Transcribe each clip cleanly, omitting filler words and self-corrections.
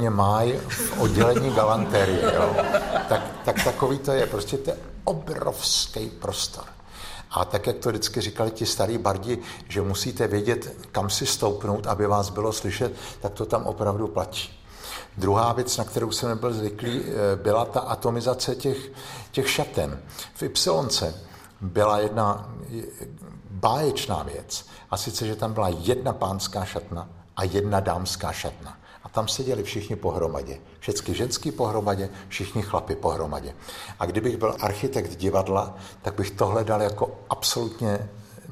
úplně máj v oddělení galanterie, jo. Tak takový to je, prostě to je obrovský prostor. A tak, jak to vždycky říkali ti starý bardi, že musíte vědět, kam si stoupnout, aby vás bylo slyšet, tak to tam opravdu platí. Druhá věc, na kterou jsem nebyl zvyklý, byla ta atomizace těch šaten. V Y byla jedna báječná věc, a sice, že tam byla jedna pánská šatna a jedna dámská šatna. A tam seděli všichni pohromadě. Všechny ženský pohromadě, všichni chlapi pohromadě. A kdybych byl architekt divadla, tak bych tohle dal jako absolutně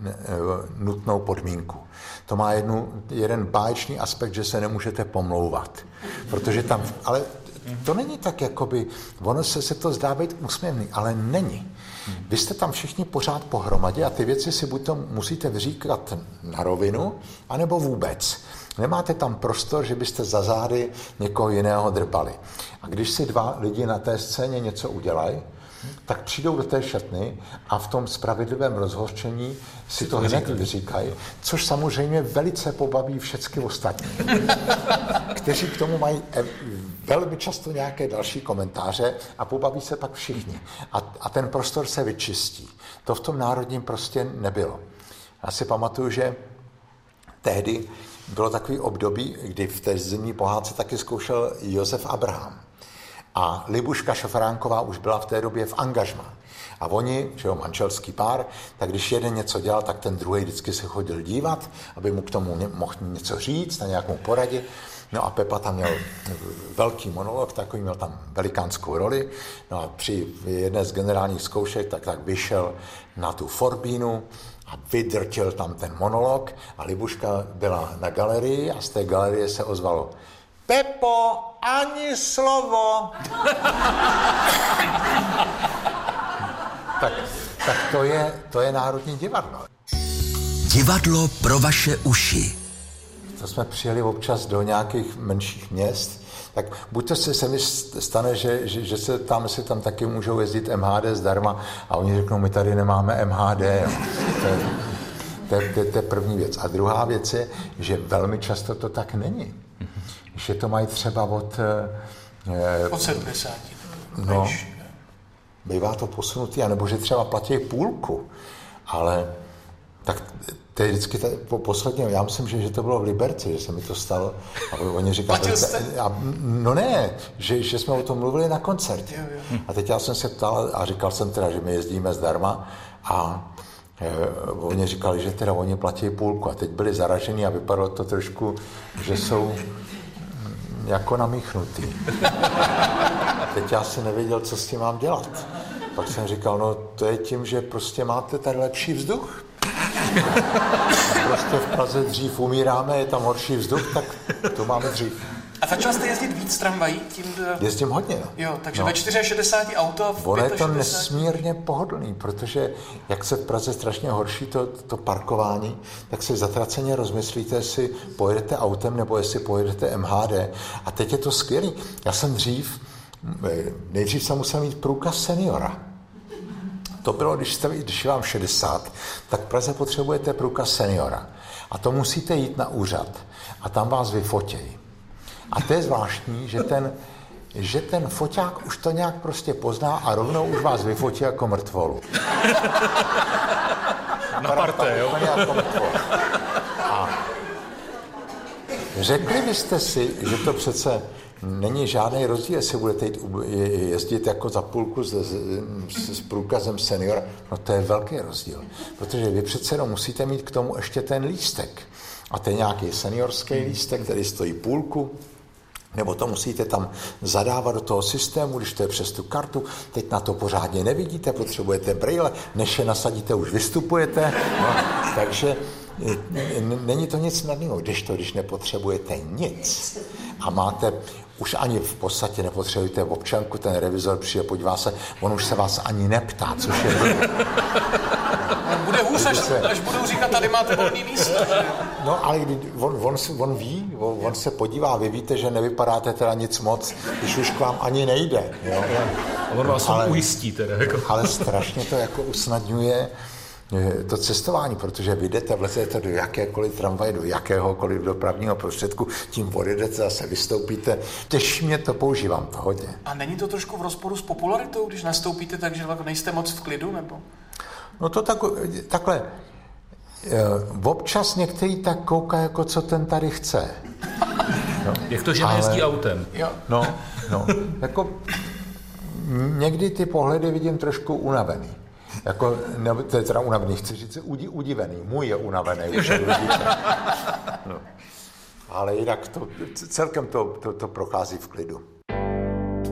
nutnou podmínku. To má jeden báječný aspekt, že se nemůžete pomlouvat. Protože tam, ale to není tak, jakoby, ono se to zdá být úsměvný, ale není. Vy jste tam všichni pořád pohromadě a ty věci si buď to musíte vyříkat na rovinu, anebo vůbec. Nemáte tam prostor, že byste za zády někoho jiného drbali. A když si dva lidi na té scéně něco udělají, tak přijdou do té šatny a v tom spravedlivém rozhořčení si to hned vyříkají, což samozřejmě velice pobaví všechny ostatní, kteří k tomu mají velmi často nějaké další komentáře a pobaví se pak všichni. A ten prostor se vyčistí. To v tom národním prostě nebylo. Já si pamatuju, že tehdy bylo takový období, kdy v té zimní pohádce taky zkoušel Josef Abraham. A Libuška Šafránková už byla v té době v angažmá. A oni, že jo, manželský pár, tak když jeden něco dělal, tak ten druhý vždycky se chodil dívat, aby mu k tomu mohl něco říct, na nějakou poradě. No a Pepa tam měl velký monolog, takový měl tam velikánskou roli. No a při jedné z generálních zkoušek tak vyšel na tu forbínu a vydrtil tam ten monolog a Libuška byla na galerii a z té galerie se ozvalo: Pepo, ani slovo. tak to je Národní divadlo. Divadlo pro vaše uši. To jsme přijeli občas do nějakých menších měst, tak buď to se mi stane, že se tam, jestli tam taky můžou jezdit MHD zdarma a oni řeknou, my tady nemáme MHD. Jo. To je první věc. A druhá věc je, že velmi často to tak není. Že to mají třeba od 70. No, bývá to posunutý, anebo že třeba platí půlku. Ale tak to je vždycky posledně, já myslím, že to bylo v Liberci, že se mi to stalo. A oni říkali, no ne, že jsme o tom mluvili na koncertě. Jo. A teď já jsem se ptal a říkal jsem teda, že my jezdíme zdarma a oni říkali, že teda oni platí půlku. A teď byli zaraženi a vypadalo to trošku, že jsou jako namíchnutý. Teď já si nevěděl, co s tím mám dělat. Pak jsem říkal, no to je tím, že prostě máte tady lepší vzduch. Prostě v Praze dřív umíráme, je tam horší vzduch, tak to máme dřív. A začal jste jezdit víc tramvají? Jezdím hodně, no. Jo, takže ve 64 auto, v ono je to nesmírně pohodlný, protože jak se v Praze strašně horší to parkování, tak si zatraceně rozmyslíte, jestli pojedete autem nebo jestli pojedete MHD. A teď je to skvělý. Já jsem nejdřív jsem musel mít průkaz seniora. To bylo, když je vám 60, tak v Praze potřebujete průkaz seniora. A to musíte jít na úřad. A tam vás vyfotějí. A to je zvláštní, že ten foťák už to nějak prostě pozná a rovnou už vás vyfotí jako mrtvolu. Na parte, jo? Jako mrtvolu. A řekli byste si, že to přece není žádný rozdíl, jestli budete jezdit jako za půlku s průkazem seniora. No to je velký rozdíl, protože vy přece musíte mít k tomu ještě ten lístek. A to je nějaký seniorský lístek, který stojí půlku, nebo to musíte tam zadávat do toho systému, když to je přes tu kartu, teď na to pořádně nevidíte, potřebujete brýle, než je nasadíte, už vystupujete. No, takže není to nic snadného, když nepotřebujete nic a máte, už ani v podstatě nepotřebujete občanku, ten revizor přijde, podívá se, on už se vás ani neptá, což je... Bude hůř, až budou říkat, tady máte volný místo. No, ale on ví, on se podívá, vy víte, že nevypadáte teda nic moc, když už k vám ani nejde. Jo? A on vás ujistí teda. Jako. Ale strašně to jako usnadňuje to cestování, protože vy jdete, vlezete do jakékoliv tramvaje, do jakéhokoliv dopravního prostředku, tím odjedete, zase vystoupíte. Těžší mě to používám, to hodně. A není to trošku v rozporu s popularitou, když nastoupíte, takže nejste moc v klidu, nebo? No to takhle. Občas některý tak kouká, jako co ten tady chce. No. Jak to, že nejezdí autem? Jo. No, jako někdy ty pohledy vidím trošku unavený. Jako, to je teda unavený, chci říct udivený. Můj je unavený. No. Ale jinak celkem to prochází v klidu.